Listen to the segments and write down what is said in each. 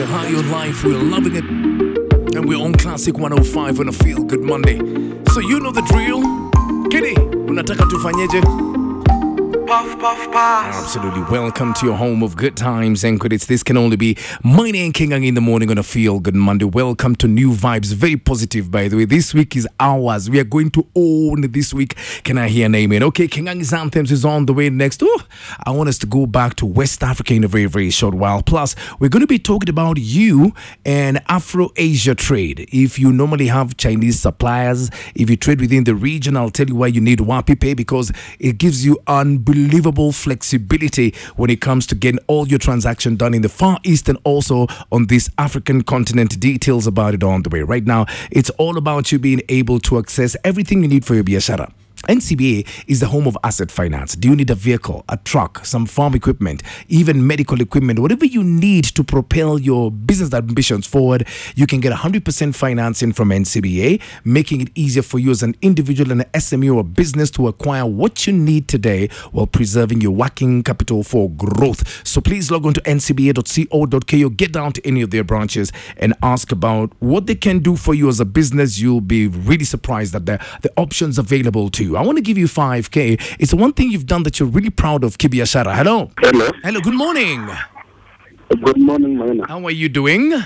We're high on life, we're loving it. And we're on Classic 105 on a Feel Good Monday. So you know the drill. Kitty, unataka tufanyeje? Puff, puff, pass. Absolutely. Welcome to your home of good times and credits. This can only be my name, King Ang, in the morning on a Feel Good Monday. Welcome to New Vibes. Very positive, by the way. This week is ours. We are going to own this week. Can I hear an amen? Okay, King Ang's Anthems is on the way next. I want us to go back to West Africa in a very, very short while. Plus, we're going to be talking about you and Afro-Asia trade. If you normally have Chinese suppliers, if you trade within the region, I'll tell you why you need Wapi Pay, because it gives you unbelievable flexibility when it comes to getting all your transaction done in the Far East and also on this African continent. Details about it on the way. Right now, it's all about you being able to access everything you need for your biashara. NCBA is the home of asset finance. Do you need a vehicle, a truck, some farm equipment, even medical equipment, whatever you need to propel your business ambitions forward, you can get 100% financing from NCBA, making it easier for you as an individual and an SME or a business to acquire what you need today while preserving your working capital for growth. So please log on to ncba.co.ke or get down to any of their branches and ask about what they can do for you as a business. You'll be really surprised at the options available to you. I want to give you 5K. It's one thing you've done that you're really proud of, Kibiashara. Hello. Hello. Hello. Good morning. Good morning, Maina. How are you doing?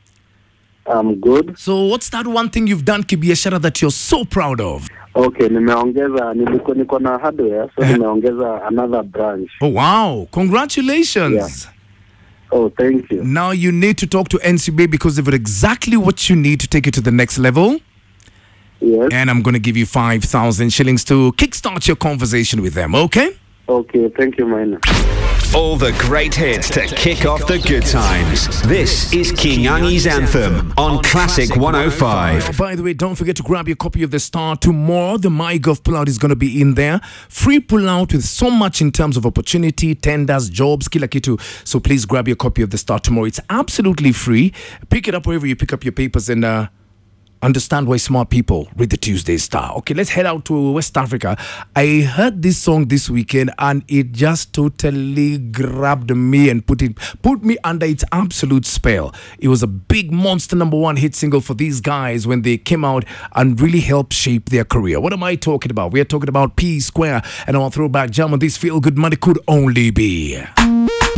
I'm good. So what's that one thing you've done, Kibiashara, that you're so proud of? Okay, niko na hardware, so nimeongeza another branch. Oh, wow. Congratulations. Yeah. Oh, thank you. Now you need to talk to NCBA because they've got exactly what you need to take it to the next level. Yes. And I'm going to give you 5,000 shillings to kickstart your conversation with them, okay? Okay, thank you, Maina. All the great hits to kick off the good times. This is King Angi's Anthem on Classic 105. By the way, don't forget to grab your copy of The Star tomorrow. The MyGov pullout is going to be in there. Free pullout with so much in terms of opportunity, tenders, jobs, kila kitu. So please grab your copy of The Star tomorrow. It's absolutely free. Pick it up wherever you pick up your papers and understand why smart people read the Tuesday Star. Okay, let's head out to West Africa. I heard this song this weekend and it just totally grabbed me and put me under its absolute spell. It was a big monster #1 hit single for these guys when they came out and really helped shape their career. What am I talking about? We are talking about P Square, and our throwback jam on this Feel Good Monday could only be